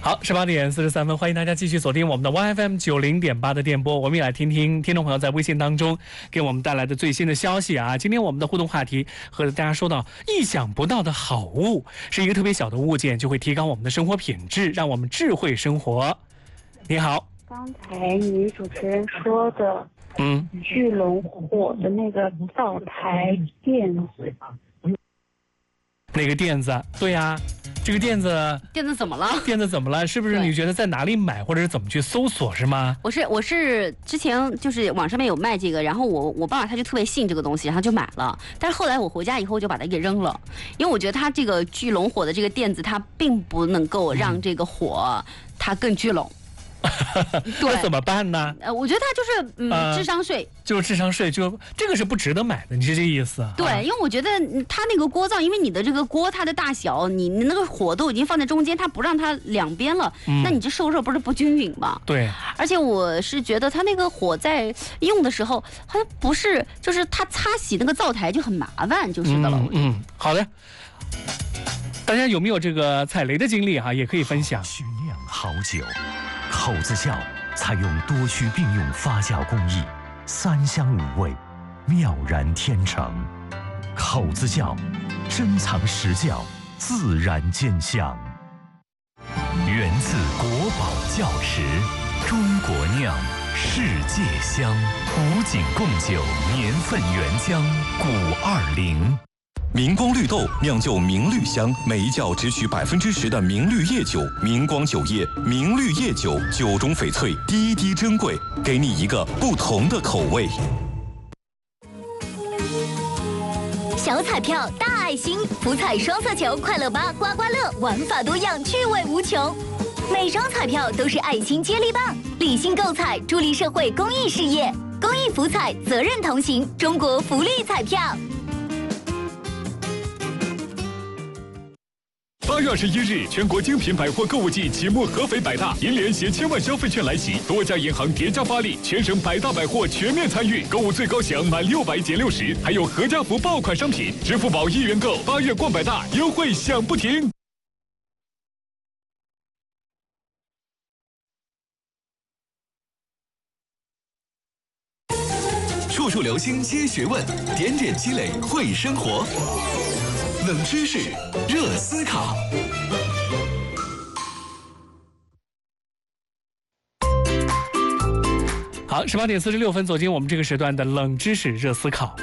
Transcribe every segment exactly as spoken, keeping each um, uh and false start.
好，十八点四十三分，欢迎大家继续锁定我们的 Y F M 九零点八的电波。我们也来听听听众朋友在微信当中给我们带来的最新的消息啊。今天我们的互动话题和大家说到，意想不到的好物是一个特别小的物件，就会提高我们的生活品质，让我们智慧生活。你好， 刚才女主持人说的， 嗯， 聚龙火的那个灶台垫子， 那个垫子，对呀、啊。这个垫子， 垫子怎么了？ 垫子怎么了？是不是你觉得在哪里买，或者是怎么去搜索，是吗？ 我是我是之前就是网上面有卖这个，然后我我爸爸他就特别信这个东西，然后就买了。但是后来我回家以后就把它给扔了，因为我觉得它这个聚龙火的这个垫子，它并不能够让这个火它更聚拢。 那怎么办呢？ 呃，我觉得它就是嗯、呃、智商税， 就是智商税，就这个是不值得买的，你是这个意思？ 对，啊、因为我觉得它那个锅灶，因为你的这个锅它的大小，你你那个火都已经放在中间，它不让它两边了，嗯、那你这受热不是不均匀吗？ 对。 而且我是觉得它那个火在用的时候，好像不是，就是它擦洗那个灶台就很麻烦，就是的了。 嗯, 嗯，好的。大家有没有这个踩雷的经历哈、啊？也可以分享。 须酿好酒。口子窖采用多区并用发酵工艺，三香五味，妙然天成。口子窖珍藏实窖，自然兼香。源自国宝窖池，中国酿，世界香。古井贡酒年份原浆，古二零。 明光绿豆酿就明绿香，每一窖只取百分之十的明绿叶酒。明光酒业，明绿叶酒，酒中翡翠，滴滴珍贵，给你一个不同的口味。 小彩票大爱心，福彩双色球，快乐吧刮刮乐，玩法多样，趣味无穷。每张彩票都是爱心接力棒，理性购彩，助力社会公益事业。公益福彩，责任同行，中国福利彩票。 八月二十一日，全国精品百货购物季期末合肥百大，银联携千万消费券来袭，多家银行叠加发力，全省百大百货全面参与，购物最高享满六百减六十，还有合家福爆款商品，支付宝一元购，八月逛百大，优惠享不停。 处处留心接学问，点点积累会生活。冷知识，热思考。 好，十八点四十六分，走进我们这个时段的冷知识热思考。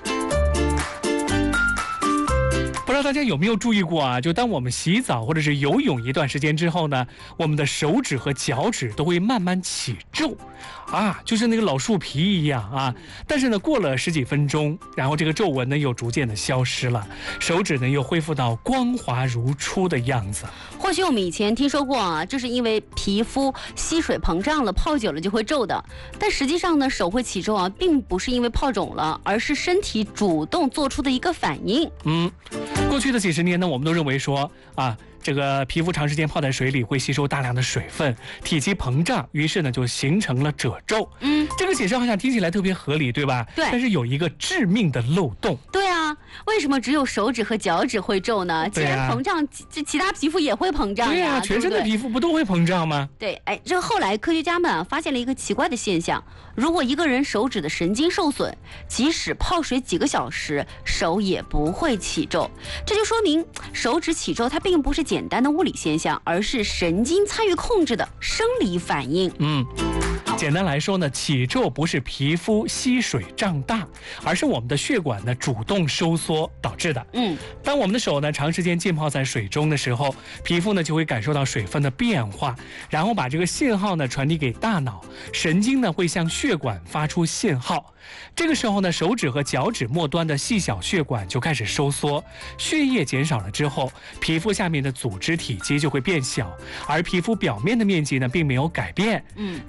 不知道大家有没有注意过啊？就当我们洗澡或者是游泳一段时间之后呢，我们的手指和脚趾都会慢慢起皱，啊，就是那个老树皮一样啊。但是呢，过了十几分钟，然后这个皱纹呢又逐渐的消失了，手指呢又恢复到光滑如初的样子。 或许我们以前听说过啊，这是因为皮肤吸水膨胀了，泡久了就会皱的。但实际上呢，手会起皱啊，并不是因为泡肿了，而是身体主动做出的一个反应。 嗯。过去的几十年呢，我们都认为说啊，这个皮肤长时间泡在水里会吸收大量的水分，体积膨胀，于是呢就形成了褶皱。嗯，这个解释好像听起来特别合理，对吧？ 对。 但是有一个致命的漏洞。 对啊，为什么只有手指和脚趾会皱呢？既然膨胀，其其他皮肤也会膨胀呀。 对啊，全身的皮肤不都会膨胀吗？ 对，哎，这个后来科学家们啊发现了一个奇怪的现象：如果一个人手指的神经受损，即使泡水几个小时，手也不会起皱。这就说明手指起皱它并不是简单的物理现象，而是神经参与控制的生理反应。 嗯，简单来说呢，起皱不是皮肤吸水胀大，而是我们的血管呢主动收缩导致的。嗯，当我们的手呢长时间浸泡在水中的时候，皮肤呢就会感受到水分的变化，然后把这个信号呢传递给大脑，神经呢会向血管发出信号。这个时候呢，手指和脚趾末端的细小血管就开始收缩，血液减少了之后，皮肤下面的组织体积就会变小，而皮肤表面的面积呢并没有改变。嗯，